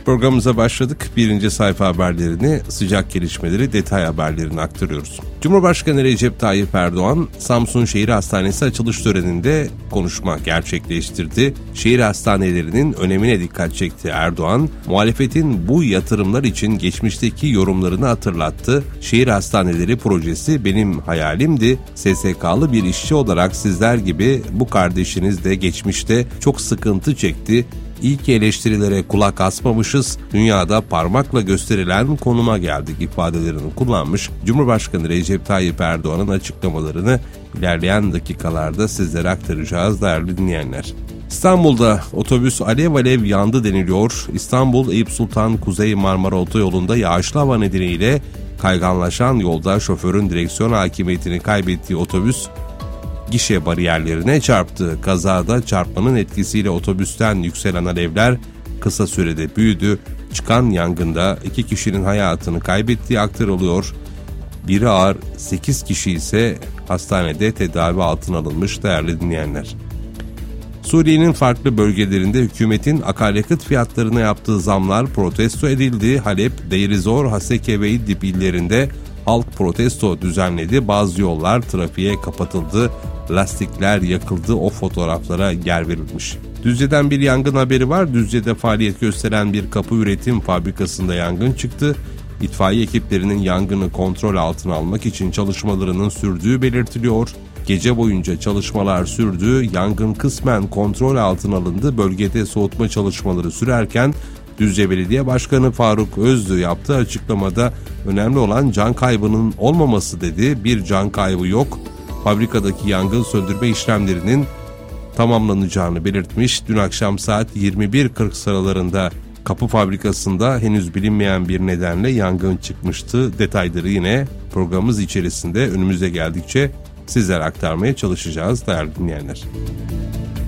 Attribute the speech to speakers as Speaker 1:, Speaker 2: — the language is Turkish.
Speaker 1: Programımıza başladık. Birinci sayfa haberlerini, sıcak gelişmeleri, detay haberlerini aktarıyoruz. Cumhurbaşkanı Recep Tayyip Erdoğan, Samsun Şehir Hastanesi açılış töreninde konuşma gerçekleştirdi. Şehir hastanelerinin önemine dikkat çekti Erdoğan. Muhalefetin bu yatırımlar için geçmişteki yorumlarını hatırlattı. Şehir hastaneleri projesi benim hayalimdi. SSK'lı bir işçi olarak sizler gibi bu kardeşiniz de geçmişte çok sıkıntı çekti. İlk eleştirilere kulak asmamışız, dünyada parmakla gösterilen konuma geldik ifadelerini kullanmış. Cumhurbaşkanı Recep Tayyip Erdoğan'ın açıklamalarını ilerleyen dakikalarda sizlere aktaracağız değerli dinleyenler. İstanbul'da otobüs alev alev yandı deniliyor. İstanbul Eyüp Sultan Kuzey Marmara Otoyolu'nda yağışlı hava nedeniyle kayganlaşan yolda şoförün direksiyon hakimiyetini kaybettiği otobüs gişe bariyerlerine çarptı. Kazada çarpmanın etkisiyle otobüsten yükselen alevler kısa sürede büyüdü. Çıkan yangında 2 kişinin hayatını kaybettiği aktarılıyor. Biri ağır, 8 kişi ise hastanede tedavi altına alınmış değerli dinleyenler. Suriye'nin farklı bölgelerinde hükümetin akaryakıt fiyatlarına yaptığı zamlar protesto edildi. Halep, Deir ez-Zor, Haseke ve İdlib illerinde halk protesto düzenledi. Bazı yollar trafiğe kapatıldı. Lastikler yakıldı, o fotoğraflara yer verilmiş. Düzce'den bir yangın haberi var. Düzce'de faaliyet gösteren bir kapı üretim fabrikasında yangın çıktı. İtfaiye ekiplerinin yangını kontrol altına almak için çalışmalarının sürdüğü belirtiliyor. Gece boyunca çalışmalar sürdü. Yangın kısmen kontrol altına alındı. Bölgede soğutma çalışmaları sürerken Düzce Belediye Başkanı Faruk Özdü yaptığı açıklamada önemli olan can kaybının olmaması dedi. Bir can kaybı yok. Fabrikadaki yangın söndürme işlemlerinin tamamlanacağını belirtmiş. Dün akşam saat 21.40 sıralarında kapı fabrikasında henüz bilinmeyen bir nedenle yangın çıkmıştı. Detayları yine programımız içerisinde önümüze geldikçe sizlere aktarmaya çalışacağız değerli dinleyenler.